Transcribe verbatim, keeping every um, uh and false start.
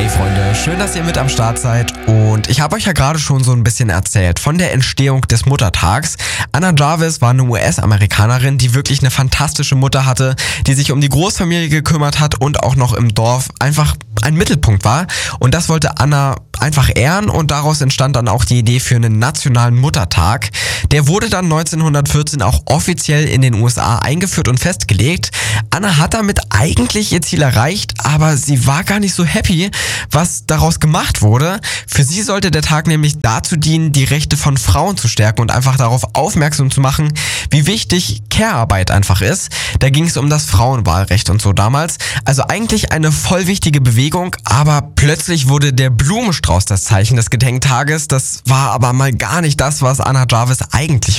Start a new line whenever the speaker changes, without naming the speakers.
Hey Freunde, schön, dass ihr mit am Start seid und ich habe euch ja gerade schon so ein bisschen erzählt von der Entstehung des Muttertags. Anna Jarvis war eine U S-Amerikanerin, die wirklich eine fantastische Mutter hatte, die sich um die Großfamilie gekümmert hat und auch noch im Dorf einfach ein Mittelpunkt war. Und das wollte Anna einfach ehren und daraus entstand dann auch die Idee für einen nationalen Muttertag. Der wurde dann neunzehnhundertvierzehn auch offiziell in den U S A eingeführt und festgelegt. Anna hat damit eigentlich ihr Ziel erreicht, aber sie war gar nicht so happy, was daraus gemacht wurde. Für sie sollte der Tag nämlich dazu dienen, die Rechte von Frauen zu stärken und einfach darauf aufmerksam zu machen, wie wichtig Care-Arbeit einfach ist. Da ging es um das Frauenwahlrecht und so damals. Also eigentlich eine voll wichtige Bewegung, aber plötzlich wurde der Blumenstrauß das Zeichen des Gedenktages. Das war aber mal gar nicht das, was Anna Jarvis eigentlich